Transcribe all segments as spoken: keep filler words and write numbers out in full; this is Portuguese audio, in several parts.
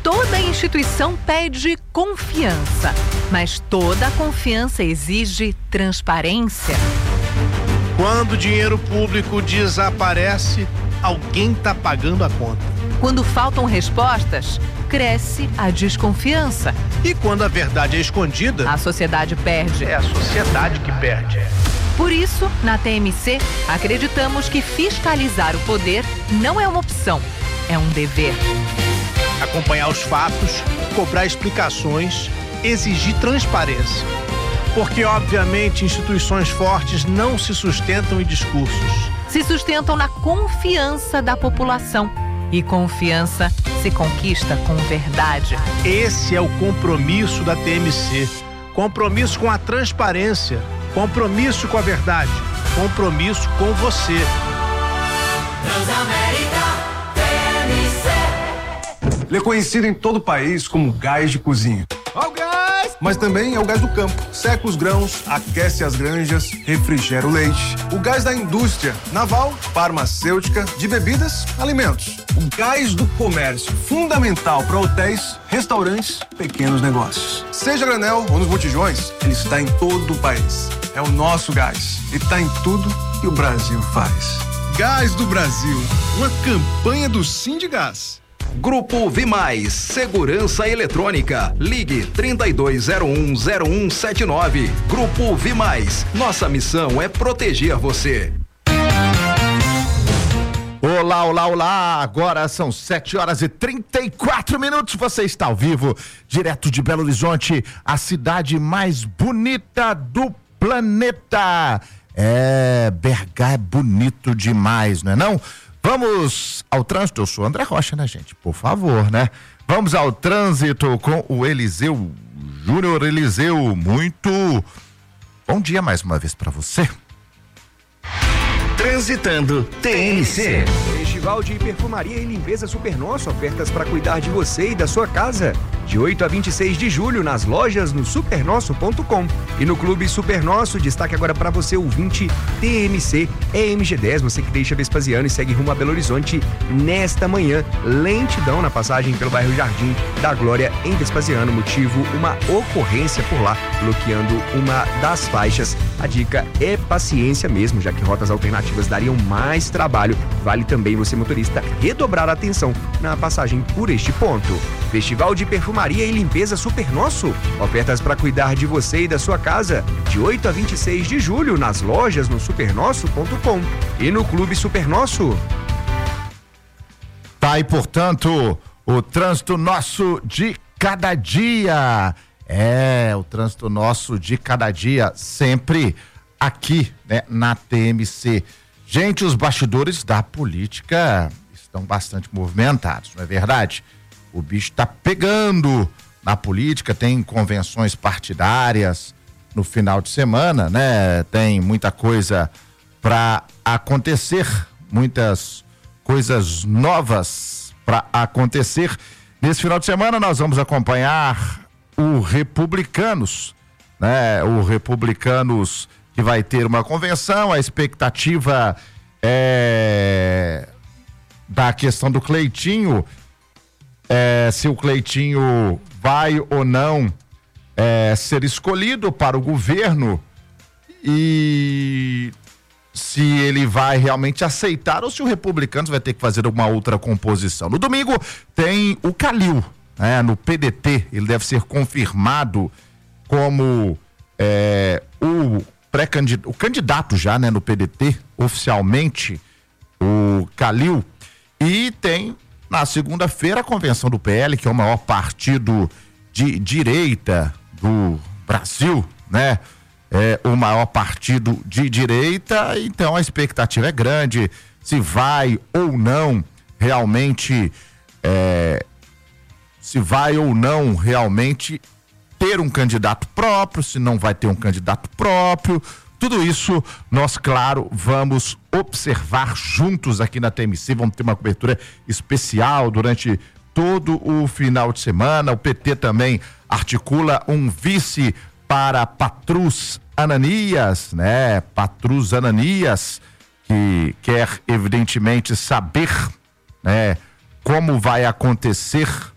Toda instituição pede confiança, mas toda confiança exige transparência. Quando o dinheiro público desaparece, alguém está pagando a conta. Quando faltam respostas, cresce a desconfiança. E quando a verdade é escondida, a sociedade perde. É a sociedade que perde. Por isso, na T M C, acreditamos que fiscalizar o poder não é uma opção, é um dever. Acompanhar os fatos, cobrar explicações, exigir transparência. Porque, obviamente, instituições fortes não se sustentam em discursos. Se sustentam na confiança da população. E confiança se conquista com verdade. Esse é o compromisso da T M C. Compromisso com a transparência. Compromisso com a verdade. Compromisso com você. Transamérica T M C. Ele é conhecido em todo o país como gás de cozinha. Ó o gás! Mas também é o gás do campo. Seca os grãos, aquece as granjas, refrigera o leite. O gás da indústria naval, farmacêutica, de bebidas, alimentos. O gás do comércio, fundamental para hotéis, restaurantes, pequenos negócios. Seja granel ou nos botijões, ele está em todo o país. É o nosso gás e está em tudo que o Brasil faz. Gás do Brasil, uma campanha do Sindigás. Grupo Vimais, Segurança Eletrônica. Ligue trinta e dois zero um zero um sete nove. Grupo Vimais, nossa missão é proteger você. Olá, olá, olá, agora são sete horas e trinta e quatro minutos, você está ao vivo, direto de Belo Horizonte, a cidade mais bonita do planeta. É, B H é bonito demais, não é não? Vamos ao trânsito, eu sou André Rocha, né, gente? Por favor, né? Vamos ao trânsito com o Eliseu Júnior. Eliseu, muito bom dia mais uma vez para você. Transitando T M C. Festival de Perfumaria e Limpeza Supernosso, ofertas para cuidar de você e da sua casa. De oito a vinte e seis de julho nas lojas no supernosso ponto com. E no Clube Supernosso, destaque agora para você, ouvinte T M C E M G dez, você que deixa Vespasiano e segue rumo a Belo Horizonte nesta manhã. Lentidão na passagem pelo bairro Jardim da Glória em Vespasiano, motivo uma ocorrência por lá, bloqueando uma das faixas. A dica é paciência mesmo, já que rotas alternativas dariam mais trabalho. Vale também você, motorista, redobrar a atenção na passagem por este ponto. Festival de Perfumaria e Limpeza Supernosso, ofertas para cuidar de você e da sua casa, de oito a vinte e seis de julho nas lojas no supernosso ponto com e no Clube Supernosso. Tá, e portanto, o trânsito nosso de cada dia. É, o trânsito nosso de cada dia, sempre aqui, né, na T M C. Gente, os bastidores da política estão bastante movimentados, não é verdade? O bicho tá pegando na política, tem convenções partidárias no final de semana, né? Tem muita coisa para acontecer, muitas coisas novas para acontecer. Nesse final de semana nós vamos acompanhar o Republicanos, né? O Republicanos que vai ter uma convenção, a expectativa é da questão do Cleitinho, é, se o Cleitinho vai ou não é, ser escolhido para o governo e se ele vai realmente aceitar ou se o Republicanos vai ter que fazer uma outra composição. No domingo tem o Calil, né, no P D T, ele deve ser confirmado como é, o pré-candidato, o candidato já, né, no P D T, oficialmente, o Calil. E tem na segunda-feira a convenção do P L, que é o maior partido de direita do Brasil, né? É o maior partido de direita, então a expectativa é grande, se vai ou não realmente, é, se vai ou não realmente ter um candidato próprio, se não vai ter um candidato próprio. Tudo isso nós, claro, vamos observar juntos aqui na T M C, vamos ter uma cobertura especial durante todo o final de semana. O P T também articula um vice para Patrus Ananias, né? Patrus Ananias, que quer evidentemente saber, né, como vai acontecer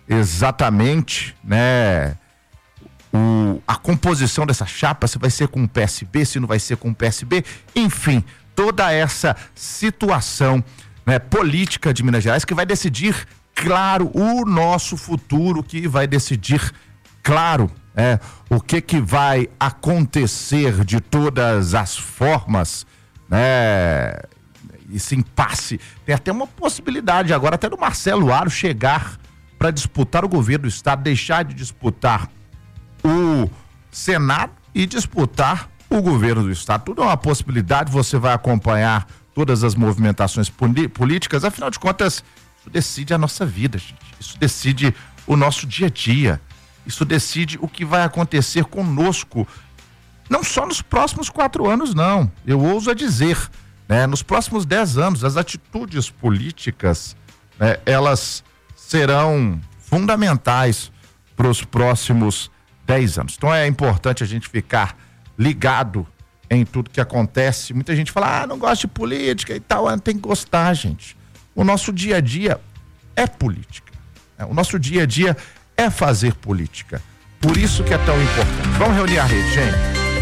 exatamente, né, o, a composição dessa chapa, se vai ser com o P S B, se não vai ser com o P S B, enfim, toda essa situação, né, política de Minas Gerais que vai decidir, claro, o nosso futuro, que vai decidir, claro, é, o que que vai acontecer de todas as formas, né, esse impasse. Tem até uma possibilidade agora até do Marcelo Aro chegar para disputar o governo do estado, deixar de disputar o Senado e disputar o governo do estado. Tudo é uma possibilidade, você vai acompanhar todas as movimentações políticas, afinal de contas, isso decide a nossa vida, gente. Isso decide o nosso dia a dia. Isso decide o que vai acontecer conosco, não só nos próximos quatro anos, não. Eu ouso a dizer, né? Nos próximos dez anos, as atitudes políticas, né, elas serão fundamentais para os próximos dez anos. Então é importante a gente ficar ligado em tudo que acontece. Muita gente fala, ah, não gosto de política e tal. Ah, tem que gostar, gente. O nosso dia a dia é política. O nosso dia a dia é fazer política. Por isso que é tão importante. Vamos reunir a rede, gente.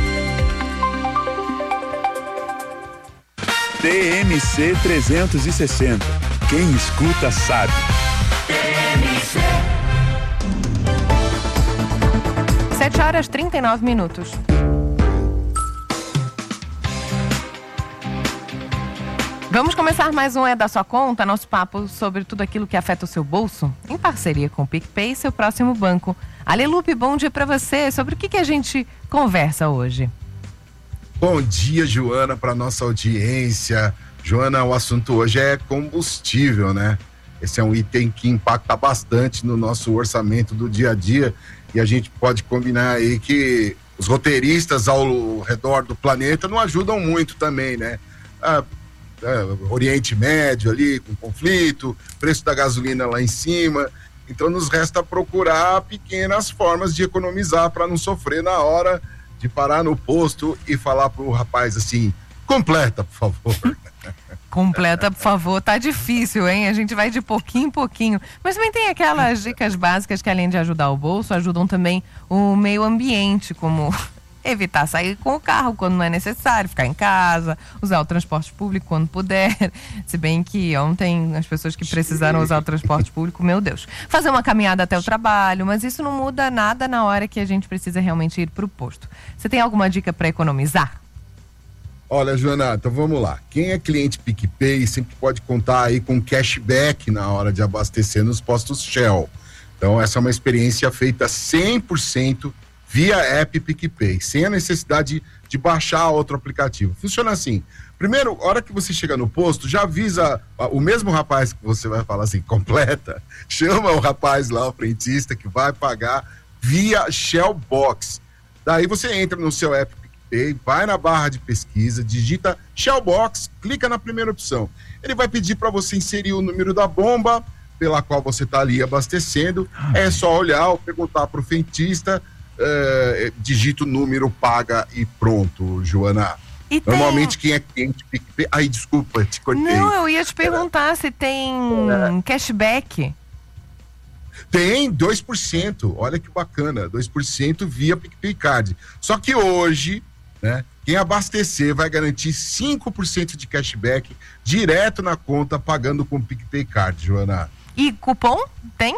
T M C trezentos e sessenta. Quem escuta sabe. sete horas e trinta e nove minutos. Vamos começar mais um É da Sua Conta, nosso papo sobre tudo aquilo que afeta o seu bolso, em parceria com o PicPay e seu próximo banco. Alelupe, bom dia para você. Sobre o que, que a gente conversa hoje? Bom dia, Joana, para nossa audiência. Joana, o assunto hoje é combustível, né? Esse é um item que impacta bastante no nosso orçamento do dia a dia e a gente pode combinar aí que os roteiristas ao redor do planeta não ajudam muito também, né? Ah, é, Oriente Médio ali com conflito, preço da gasolina lá em cima, então nos resta procurar pequenas formas de economizar para não sofrer na hora de parar no posto e falar pro rapaz assim, completa, por favor. Completa, por favor, tá difícil, hein? A gente vai de pouquinho em pouquinho. Mas também tem aquelas dicas básicas que, além de ajudar o bolso, ajudam também o meio ambiente, como evitar sair com o carro quando não é necessário, ficar em casa, usar o transporte público quando puder. Se bem que ontem as pessoas que precisaram usar o transporte público, meu Deus. Fazer uma caminhada até o trabalho, mas isso não muda nada na hora que a gente precisa realmente ir pro posto. Você tem alguma dica para economizar? Olha, Joana, então vamos lá. Quem é cliente PicPay sempre pode contar aí com cashback na hora de abastecer nos postos Shell. Então essa é uma experiência feita cem por cento via app PicPay, sem a necessidade de baixar outro aplicativo. Funciona assim. Primeiro, a hora que você chega no posto, já avisa o mesmo rapaz que você vai falar assim, completa, chama o rapaz lá, o frentista, que vai pagar via Shell Box. Daí você entra no seu app PicPay, vai na barra de pesquisa, digita Shell Box, clica na primeira opção. Ele vai pedir para você inserir o número da bomba pela qual você está ali abastecendo. É só olhar ou perguntar para o frentista, Uh, digita o número, paga e pronto, Joana. E normalmente tem... quem é cliente PicPay... Ai, desculpa, te cortei. Não, eu ia te perguntar é. se tem é. cashback. Tem dois por cento, olha que bacana, dois por cento via PicPay Card. Só que hoje, né, quem abastecer vai garantir cinco por cento de cashback direto na conta, pagando com PicPay Card, Joana. E cupom tem?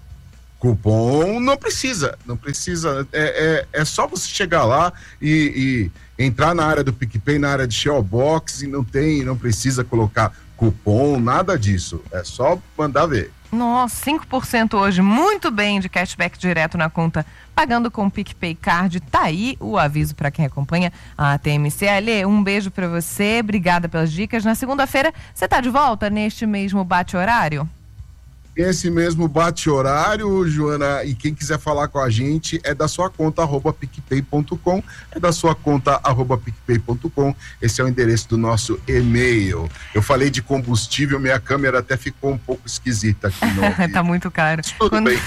Cupom não precisa, não precisa, é, é, é só você chegar lá e, e entrar na área do PicPay, na área de Shell Box, e não tem, não precisa colocar cupom, nada disso, é só mandar ver. Nossa, cinco por cento hoje, muito bem, de cashback direto na conta, pagando com o PicPay Card. Tá aí o aviso para quem acompanha a T M C. Alê, um beijo para você, obrigada pelas dicas. Na segunda-feira, você tá de volta neste mesmo bate-horário? Esse mesmo bate-horário, Joana, e quem quiser falar com a gente é da sua conta arroba picpay ponto com, é da sua conta arroba picpay ponto com, esse é o endereço do nosso e-mail. Eu falei de combustível, minha câmera até ficou um pouco esquisita aqui. No tá muito caro. Tudo Quando... bem.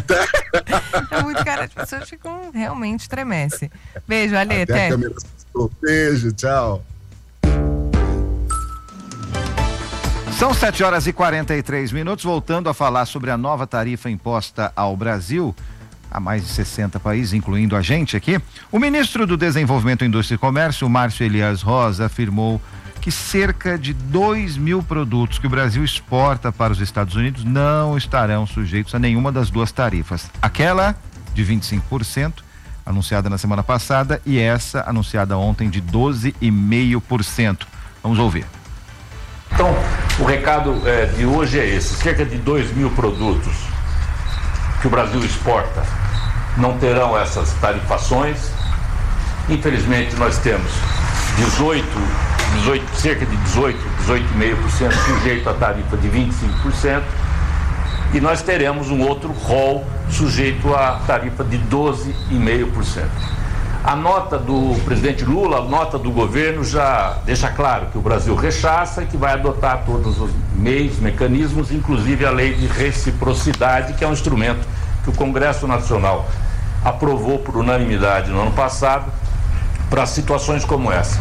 Tá muito caro, as pessoas ficam realmente tremece. Beijo, Alê, até. até. A câmera... Beijo, tchau. São sete horas e quarenta e três minutos, voltando a falar sobre a nova tarifa imposta ao Brasil, a mais de sessenta países, incluindo a gente aqui. O ministro do Desenvolvimento, Indústria e Comércio, Márcio Elias Rosa, afirmou que cerca de dois mil produtos que o Brasil exporta para os Estados Unidos não estarão sujeitos a nenhuma das duas tarifas. Aquela de vinte e cinco por cento, anunciada na semana passada, e essa anunciada ontem de doze vírgula cinco por cento. Vamos ouvir. Então, o recado é, de hoje é esse: cerca de dois mil produtos que o Brasil exporta não terão essas tarifações. Infelizmente, nós temos dezoito, dezoito, cerca de dezoito, dezoito vírgula cinco por cento sujeito à tarifa de vinte e cinco por cento, e nós teremos um outro rol sujeito à tarifa de doze vírgula cinco por cento. A nota do presidente Lula, a nota do governo já deixa claro que o Brasil rechaça e que vai adotar todos os meios, mecanismos, inclusive a lei de reciprocidade, que é um instrumento que o Congresso Nacional aprovou por unanimidade no ano passado para situações como essa.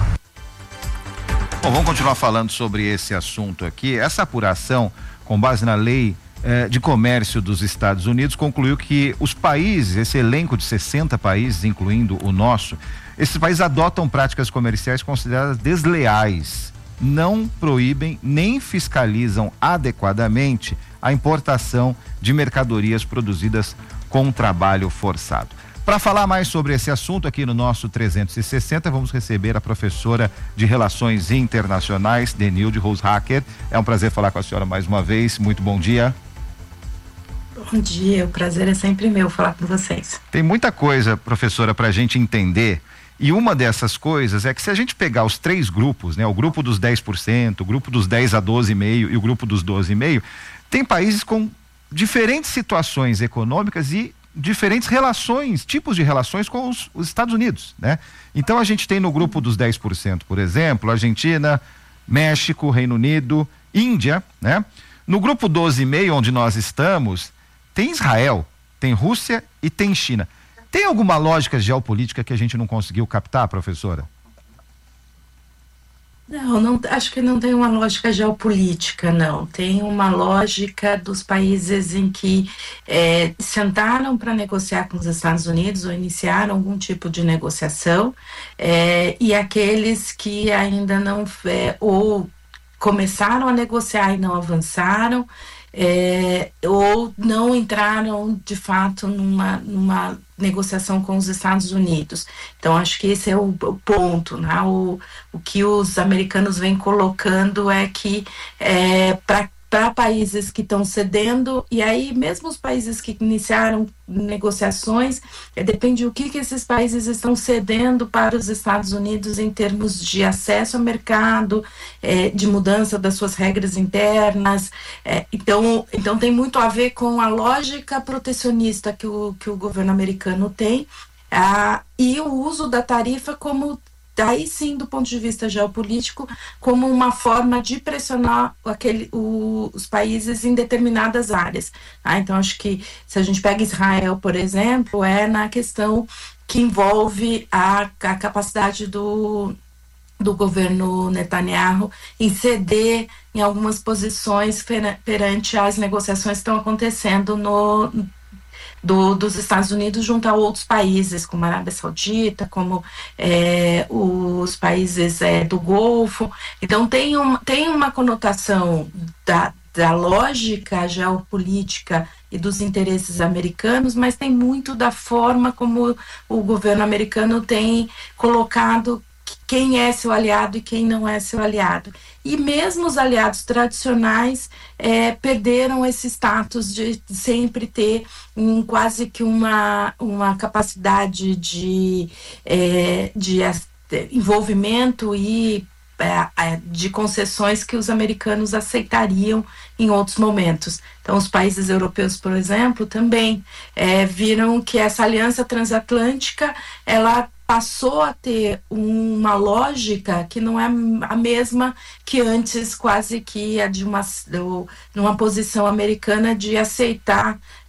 Bom, vamos continuar falando sobre esse assunto aqui. Essa apuração, com base na lei eh, de comércio dos Estados Unidos, concluiu que os países, esse elenco de sessenta países, incluindo o nosso, esses países adotam práticas comerciais consideradas desleais, não proíbem nem fiscalizam adequadamente a importação de mercadorias produzidas com trabalho forçado. Para falar mais sobre esse assunto aqui no nosso trezentos e sessenta, vamos receber a professora de Relações Internacionais, Denilde Roshacker. É um prazer falar com a senhora mais uma vez. Muito bom dia. Bom dia, o prazer é sempre meu falar com vocês. Tem muita coisa, professora, para a gente entender. E uma dessas coisas é que se a gente pegar os três grupos, né, o grupo dos dez por cento, o grupo dos dez a doze vírgula cinco por cento e o grupo dos doze vírgula cinco por cento, tem países com diferentes situações econômicas e diferentes relações, tipos de relações com os, os Estados Unidos, né? Então a gente tem no grupo dos dez por cento, por exemplo, Argentina, México, Reino Unido, Índia, né? No grupo doze vírgula cinco por cento, onde nós estamos, tem Israel, tem Rússia e tem China. Tem alguma lógica geopolítica que a gente não conseguiu captar, professora? Não, não, acho que não tem uma lógica geopolítica, não. Tem uma lógica dos países em que é, sentaram para negociar com os Estados Unidos ou iniciaram algum tipo de negociação, é, e aqueles que ainda não, é, ou começaram a negociar e não avançaram, é, ou não entraram de fato numa, numa negociação com os Estados Unidos. Então acho que esse é o, o ponto, né? O, o que os americanos vêm colocando é que é, para para países que estão cedendo, e aí mesmo os países que iniciaram negociações, é, depende do que, que esses países estão cedendo para os Estados Unidos em termos de acesso ao mercado, é, de mudança das suas regras internas, é, então, então tem muito a ver com a lógica protecionista que o, que o governo americano tem, ah, e o uso da tarifa como daí sim, do ponto de vista geopolítico, como uma forma de pressionar aquele, o, os países em determinadas áreas. Ah, então, acho que se a gente pega Israel, por exemplo, é na questão que envolve a, a capacidade do, do governo Netanyahu em ceder em algumas posições perante as negociações que estão acontecendo no Do, dos Estados Unidos junto a outros países, como a Arábia Saudita, como é, os países é, do Golfo. Então tem, um, tem uma conotação da, da lógica geopolítica e dos interesses americanos, mas tem muito da forma como o governo americano tem colocado quem é seu aliado e quem não é seu aliado. E mesmo os aliados tradicionais é, perderam esse status de sempre ter um, quase que uma, uma capacidade de, é, de envolvimento e é, de concessões que os americanos aceitariam em outros momentos. Então, os países europeus, por exemplo, também é, viram que essa aliança transatlântica, ela passou a ter uma lógica que não é a mesma que antes, quase que a de uma, de uma posição americana de aceitar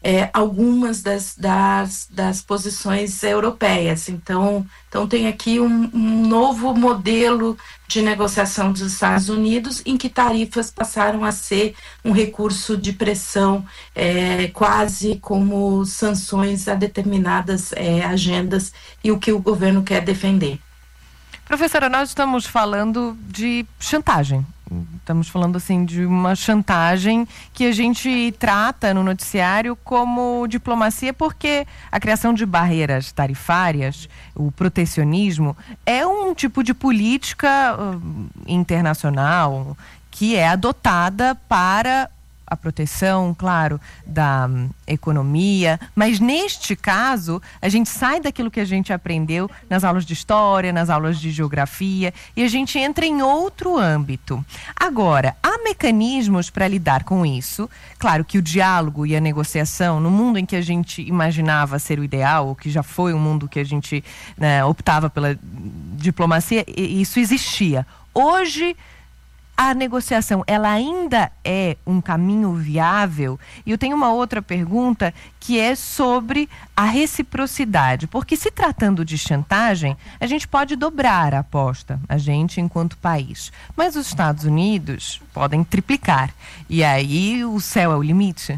é, algumas das, das, das posições europeias. Então, então tem aqui um, um novo modelo de negociação dos Estados Unidos, em que tarifas passaram a ser um recurso de pressão, é, quase como sanções a determinadas é, agendas e o que o governo quer defender. Professora, nós estamos falando de chantagem. Estamos falando assim de uma chantagem que a gente trata no noticiário como diplomacia, porque a criação de barreiras tarifárias, o protecionismo, é um tipo de política uh, internacional que é adotada para a proteção, claro, da um, economia, mas neste caso a gente sai daquilo que a gente aprendeu nas aulas de história, nas aulas de geografia, e a gente entra em outro âmbito. Agora, há mecanismos para lidar com isso. Claro que o diálogo e a negociação, no mundo em que a gente imaginava ser o ideal, ou que já foi um mundo que a gente, né, optava pela diplomacia, isso existia. Hoje, a negociação, ela ainda é um caminho viável? E eu tenho uma outra pergunta, que é sobre a reciprocidade, porque se tratando de chantagem, a gente pode dobrar a aposta, a gente enquanto país, mas os Estados Unidos podem triplicar, e aí o céu é o limite?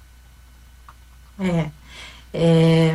É, é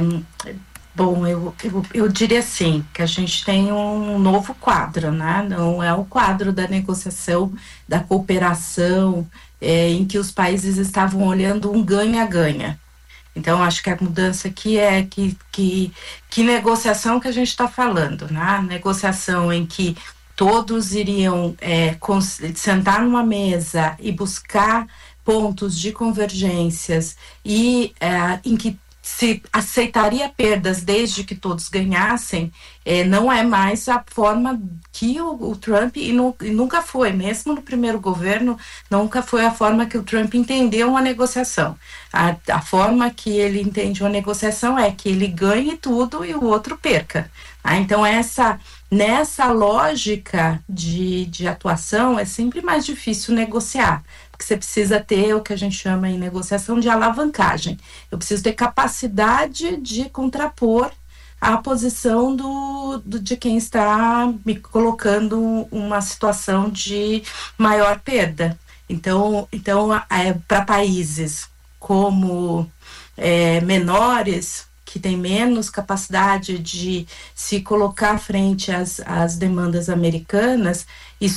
bom, eu, eu, eu diria assim, que a gente tem um novo quadro, né? Não é o quadro da negociação, da cooperação, é, em que os países estavam olhando um ganha-ganha. Então, acho que a mudança aqui é que, que, que negociação que a gente está falando, né? Negociação em que todos iriam é, sentar numa mesa e buscar pontos de convergências e é, em que se aceitaria perdas desde que todos ganhassem, é, não é mais a forma que o, o Trump, e, nu, e nunca foi, mesmo no primeiro governo, nunca foi a forma que o Trump entendeu uma negociação. A, a forma que ele entende uma negociação é que ele ganhe tudo e o outro perca. Ah, então, essa, nessa lógica de, de atuação, é sempre mais difícil negociar. Porque você precisa ter o que a gente chama em negociação de alavancagem. Eu preciso ter capacidade de contrapor a posição do, do, de quem está me colocando uma situação de maior perda. Então, então é, para países como é, menores, que tem menos capacidade de se colocar frente às, às demandas americanas,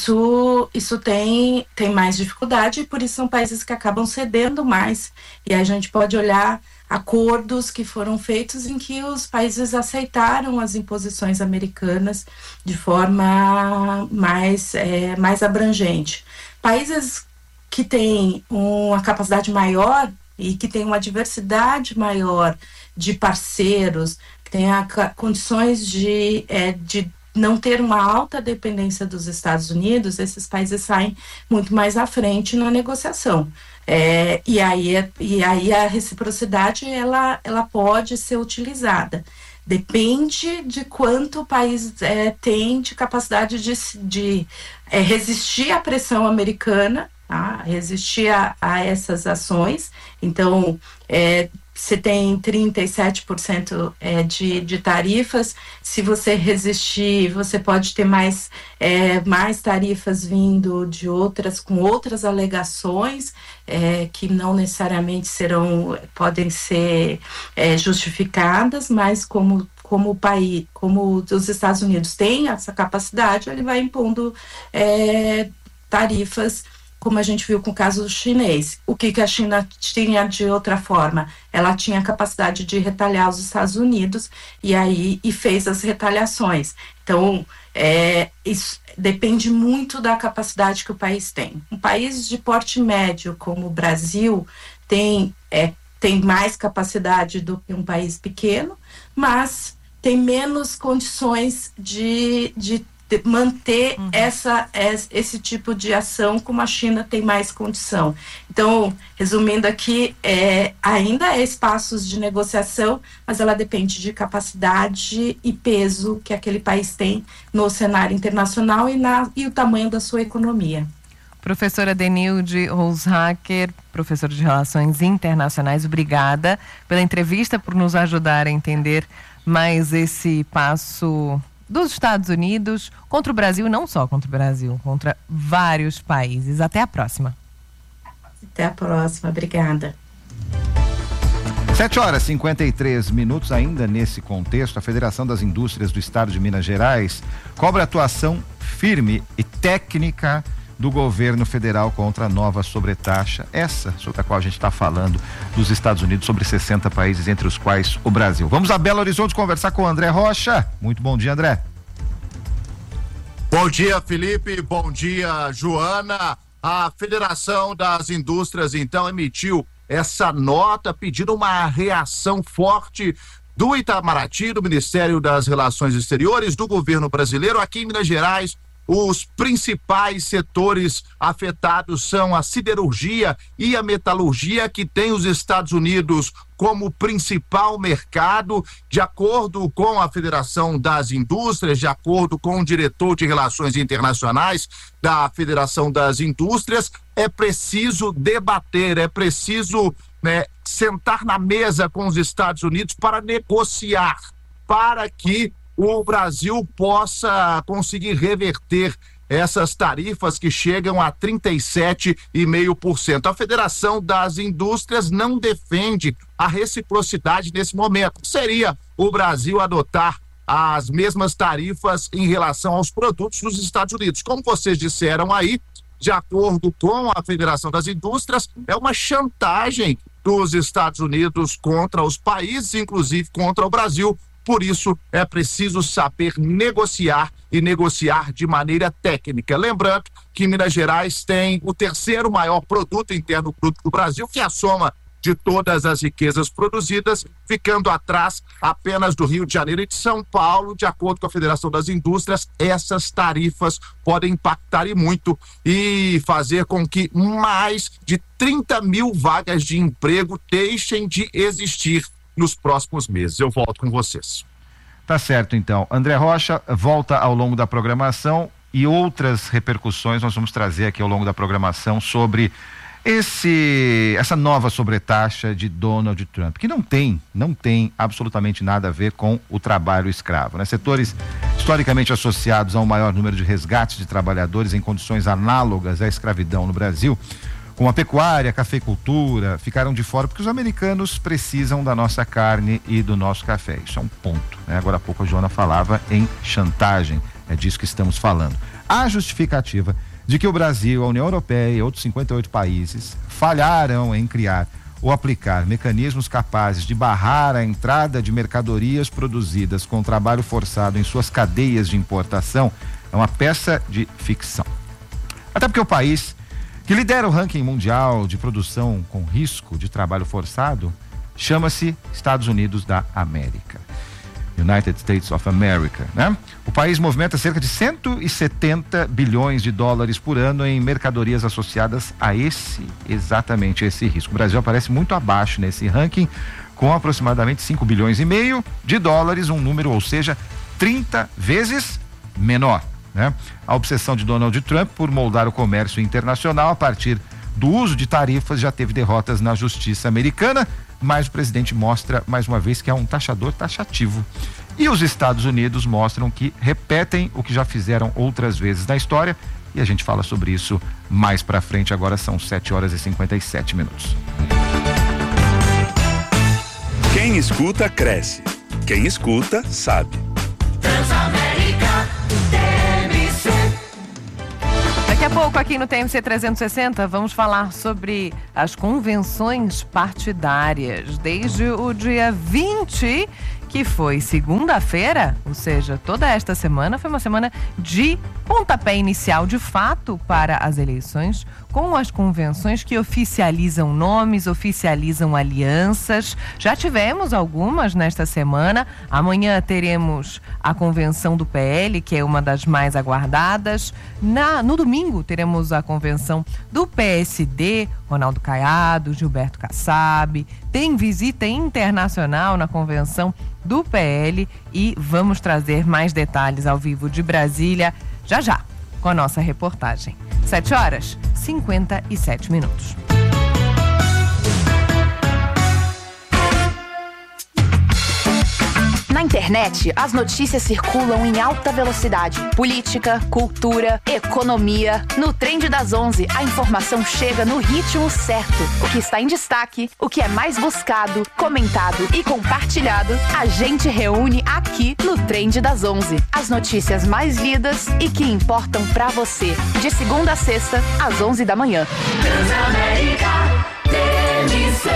isso, isso tem, tem mais dificuldade, e por isso são países que acabam cedendo mais. E a gente pode olhar acordos que foram feitos em que os países aceitaram as imposições americanas de forma mais, é, mais abrangente. Países que têm uma capacidade maior e que têm uma diversidade maior de parceiros, que têm a, condições de, é, de não ter uma alta dependência dos Estados Unidos, esses países saem muito mais à frente na negociação. É, e, aí, e aí a reciprocidade ela, ela pode ser utilizada. Depende de quanto o país é, tem de capacidade de, de é, resistir à pressão americana, tá? Resistir a, a essas ações. Então, é, você tem trinta e sete por cento é, de, de tarifas. Se você resistir, você pode ter mais, é, mais tarifas vindo de outras, com outras alegações, é, que não necessariamente serão, podem ser é, justificadas, mas como, como o país, como os Estados Unidos têm essa capacidade, ele vai impondo é, tarifas, como a gente viu com o caso chinês. O que, que a China tinha de outra forma? Ela tinha a capacidade de retalhar os Estados Unidos e aí e fez as retaliações. Então, é, isso depende muito da capacidade que o país tem. Um país de porte médio como o Brasil tem, é, tem mais capacidade do que um país pequeno, mas tem menos condições de, de manter uhum. essa, esse tipo de ação, como a China tem mais condição. Então, resumindo aqui, é, ainda é espaços de negociação, mas ela depende de capacidade e peso que aquele país tem no cenário internacional e, na, e o tamanho da sua economia. Professora Denilde Roshacker, professora de Relações Internacionais, obrigada pela entrevista, por nos ajudar a entender mais esse passo dos Estados Unidos contra o Brasil, não só contra o Brasil, contra vários países. Até a próxima. Até a próxima, obrigada. sete horas e cinquenta e três minutos, ainda nesse contexto, a Federação das Indústrias do Estado de Minas Gerais cobra atuação firme e técnica do governo federal contra a nova sobretaxa, essa sobre a qual a gente está falando, dos Estados Unidos, sobre sessenta países, entre os quais o Brasil. Vamos a Belo Horizonte conversar com o André Rocha. Muito bom dia, André. Bom dia, Felipe. Bom dia, Joana. A Federação das Indústrias, então, emitiu essa nota pedindo uma reação forte do Itamaraty, do Ministério das Relações Exteriores, do governo brasileiro. Aqui em Minas Gerais, os principais setores afetados são a siderurgia e a metalurgia, que tem os Estados Unidos como principal mercado. De acordo com a Federação das Indústrias, de acordo com o diretor de Relações Internacionais da Federação das Indústrias, é preciso debater, é preciso, né, sentar na mesa com os Estados Unidos para negociar, para que o Brasil possa conseguir reverter essas tarifas que chegam a trinta e sete vírgula cinco por cento. A Federação das Indústrias não defende a reciprocidade nesse momento. Seria o Brasil adotar as mesmas tarifas em relação aos produtos dos Estados Unidos. Como vocês disseram aí, de acordo com a Federação das Indústrias, é uma chantagem dos Estados Unidos contra os países, inclusive contra o Brasil. Por isso, é preciso saber negociar e negociar de maneira técnica. Lembrando que Minas Gerais tem o terceiro maior produto interno bruto do Brasil, que é a soma de todas as riquezas produzidas, ficando atrás apenas do Rio de Janeiro e de São Paulo. De acordo com a Federação das Indústrias, essas tarifas podem impactar e muito e fazer com que mais de trinta mil vagas de emprego deixem de existir nos próximos meses. Eu volto com vocês. Tá certo, então. André Rocha volta ao longo da programação, e outras repercussões nós vamos trazer aqui ao longo da programação sobre esse essa nova sobretaxa de Donald Trump, que não tem, não tem absolutamente nada a ver com o trabalho escravo, né? Setores historicamente associados a um maior número de resgates de trabalhadores em condições análogas à escravidão no Brasil, como a pecuária, a cafeicultura, ficaram de fora porque os americanos precisam da nossa carne e do nosso café. Isso é um ponto, né? Agora há pouco a Joana falava em chantagem, é disso que estamos falando. A justificativa de que o Brasil, a União Europeia e outros cinquenta e oito países falharam em criar ou aplicar mecanismos capazes de barrar a entrada de mercadorias produzidas com trabalho forçado em suas cadeias de importação é uma peça de ficção. Até porque o país que lidera o ranking mundial de produção com risco de trabalho forçado chama-se Estados Unidos da América. United States of America, né? O país movimenta cerca de cento e setenta bilhões de dólares por ano em mercadorias associadas a esse, exatamente esse risco. O Brasil aparece muito abaixo nesse ranking, com aproximadamente cinco bilhões e meio de dólares, um número, ou seja, trinta vezes menor, né? A obsessão de Donald Trump por moldar o comércio internacional a partir do uso de tarifas já teve derrotas na justiça americana, mas o presidente mostra mais uma vez que é um taxador taxativo. E os Estados Unidos mostram que repetem o que já fizeram outras vezes na história, e a gente fala sobre isso mais pra frente. Agora são sete horas e cinquenta e sete minutos. Quem escuta, cresce. Quem escuta, sabe. Transamérica T M C. Daqui a pouco, aqui no T M C trezentos e sessenta, vamos falar sobre as convenções partidárias. Desde o dia vinte, que foi segunda-feira, ou seja, toda esta semana foi uma semana de pontapé inicial, de fato, para as eleições, com as convenções que oficializam nomes, oficializam alianças. Já tivemos algumas nesta semana. Amanhã teremos a convenção do P L, que é uma das mais aguardadas. Na, no domingo teremos a convenção do P S D, Ronaldo Caiado, Gilberto Kassab. Tem visita internacional na convenção do P L e vamos trazer mais detalhes ao vivo de Brasília já já com a nossa reportagem. sete horas, cinquenta e sete minutos. Na internet, as notícias circulam em alta velocidade. Política, cultura, economia. No Trend das onze, a informação chega no ritmo certo. O que está em destaque, o que é mais buscado, comentado e compartilhado, a gente reúne aqui no Trend das onze. As notícias mais lidas e que importam pra você. De segunda a sexta, às onze da manhã. Transamérica T M C.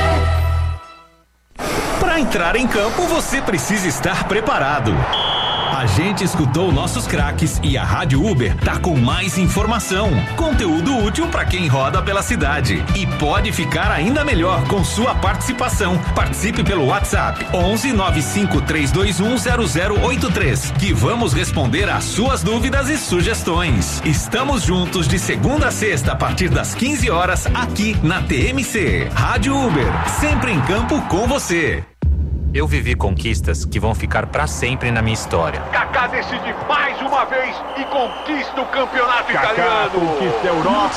Para entrar em campo, você precisa estar preparado. A gente escutou nossos craques e a Rádio Uber tá com mais informação, conteúdo útil para quem roda pela cidade. E pode ficar ainda melhor com sua participação. Participe pelo WhatsApp onze nove cinco três dois um zero zero oito três, que vamos responder às suas dúvidas e sugestões. Estamos juntos de segunda a sexta a partir das quinze horas aqui na T M C. Rádio Uber, sempre em campo com você. Eu vivi conquistas que vão ficar pra sempre na minha história. Kaká decide mais uma vez e conquista o campeonato Kaká italiano. conquista a Europa.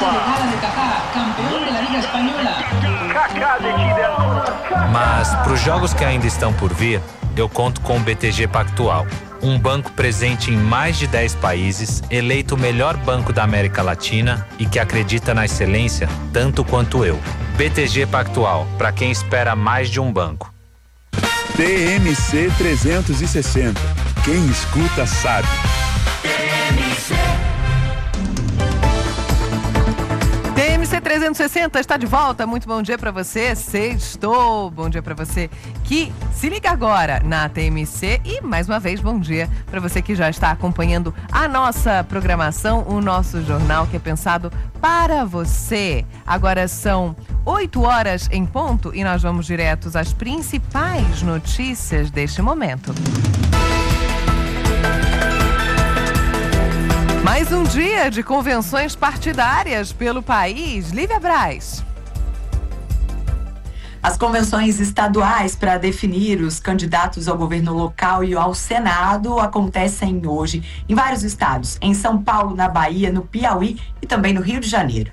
Kaká decide. Mas pros jogos que ainda estão por vir, eu conto com o B T G Pactual. Um banco presente em mais de dez países, eleito o melhor banco da América Latina e que acredita na excelência tanto quanto eu. B T G Pactual, para quem espera mais de um banco. T M C trezentos e sessenta. Quem escuta sabe. T M C trezentos e sessenta está de volta. Muito bom dia para você. Sextou. Bom dia para você que se liga agora na T M C e mais uma vez bom dia para você que já está acompanhando a nossa programação, o nosso jornal que é pensado para você. Agora são oito horas em ponto e nós vamos diretos às principais notícias deste momento. Mais um dia de convenções partidárias pelo país. Lívia Braz. As convenções estaduais para definir os candidatos ao governo local e ao Senado acontecem hoje em vários estados. Em São Paulo, na Bahia, no Piauí e também no Rio de Janeiro.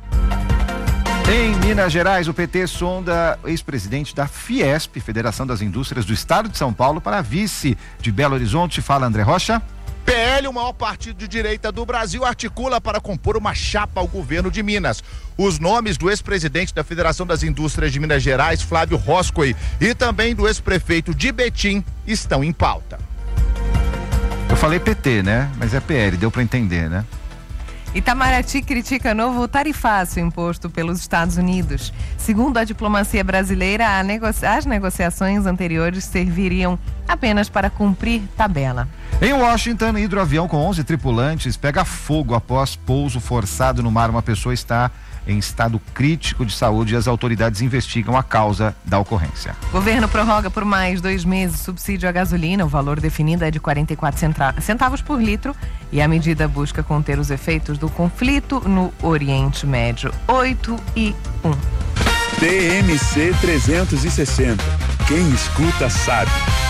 Em Minas Gerais, o P T sonda o ex-presidente da Fiesp, Federação das Indústrias do Estado de São Paulo, para vice de Belo Horizonte. Fala, André Rocha. P L, o maior partido de direita do Brasil, articula para compor uma chapa ao governo de Minas. Os nomes do ex-presidente da Federação das Indústrias de Minas Gerais, Flávio Roscoe, e também do ex-prefeito de Betim estão em pauta. Eu falei P T, né? Mas é P L, deu para entender, né? Itamaraty critica novo tarifaço imposto pelos Estados Unidos. Segundo a diplomacia brasileira, negocia- as negociações anteriores serviriam apenas para cumprir tabela. Em Washington, hidroavião com onze tripulantes pega fogo após pouso forçado no mar. Uma pessoa está em estado crítico de saúde e as autoridades investigam a causa da ocorrência. O governo prorroga por mais dois meses o subsídio à gasolina. O valor definido é de quarenta e quatro centavos por litro e a medida busca conter os efeitos do conflito no Oriente Médio. oito e um. T M C trezentos e sessenta. Quem escuta sabe.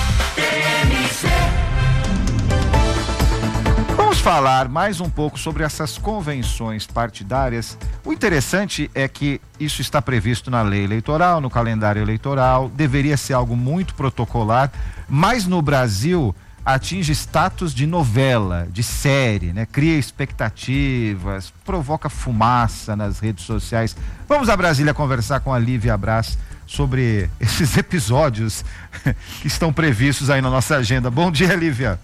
Vamos falar mais um pouco sobre essas convenções partidárias. O interessante é que isso está previsto na lei eleitoral, no calendário eleitoral, deveria ser algo muito protocolar, mas no Brasil atinge status de novela, de série, né? Cria expectativas, provoca fumaça nas redes sociais. Vamos a Brasília conversar com a Lívia Braz sobre esses episódios que estão previstos aí na nossa agenda. Bom dia, Lívia.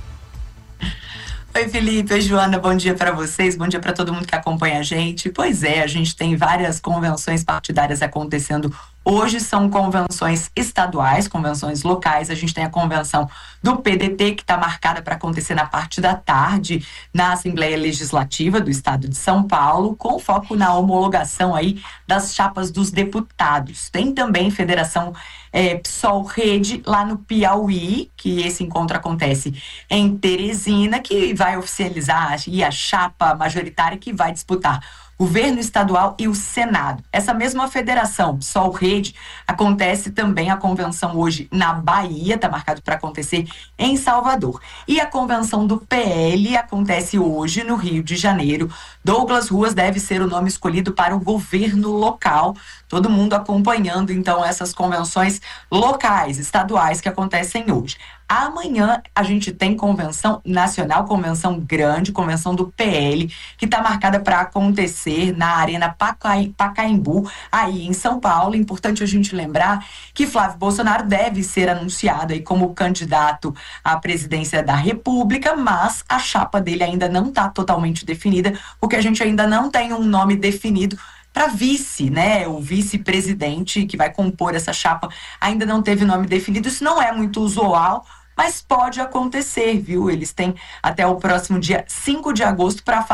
Oi, Felipe, oi, Joana, bom dia para vocês, bom dia para todo mundo que acompanha a gente. Pois é, a gente tem várias convenções partidárias acontecendo hoje, são convenções estaduais, convenções locais. A gente tem a convenção do P D T, que está marcada para acontecer na parte da tarde, na Assembleia Legislativa do Estado de São Paulo, com foco na homologação aí das chapas dos deputados. Tem também Federação é, PSOL-Rede, lá no Piauí, que esse encontro acontece em Teresina, que vai oficializar aí a chapa majoritária que vai disputar o governo estadual e o Senado. Essa mesma federação, Sol Rede, acontece também a convenção hoje na Bahia, está marcado para acontecer em Salvador. E a convenção do P L acontece hoje no Rio de Janeiro. Douglas Ruas deve ser o nome escolhido para o governo local. Todo mundo acompanhando, então, essas convenções locais, estaduais que acontecem hoje. Amanhã a gente tem convenção nacional, convenção grande, convenção do P L, que está marcada para acontecer na Arena Pacaim, Pacaembu, aí em São Paulo. Importante a gente lembrar que Flávio Bolsonaro deve ser anunciado aí como candidato à presidência da República, mas a chapa dele ainda não está totalmente definida, porque a gente ainda não tem um nome definido para vice, né? O vice-presidente que vai compor essa chapa ainda não teve nome definido. Isso não é muito usual, mas pode acontecer, viu? Eles têm até o próximo dia cinco de agosto para